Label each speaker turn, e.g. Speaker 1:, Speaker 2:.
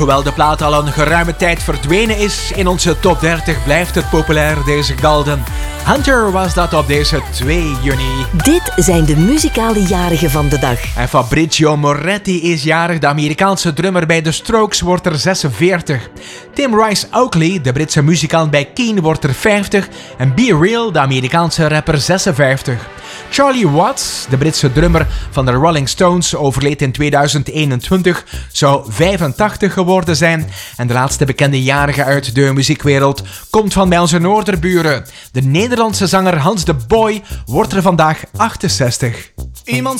Speaker 1: Hoewel de plaat al een geruime tijd verdwenen is, in onze top 30 blijft het populair, deze Galden. Hunter was dat op deze 2 juni.
Speaker 2: Dit zijn de muzikale jarigen van de dag.
Speaker 1: En Fabrizio Moretti is jarig, de Amerikaanse drummer bij The Strokes wordt er 46. Tim Rice Oakley, de Britse muzikant bij Keane, wordt er 50. En Be Real, de Amerikaanse rapper, 56. Charlie Watts, de Britse drummer van de Rolling Stones, overleed in 2021, zou 85 geworden zijn. En de laatste bekende jarige uit de muziekwereld komt van bij onze noorderburen. De Nederlandse zanger Hans de Boy wordt er vandaag 68.
Speaker 3: Iemand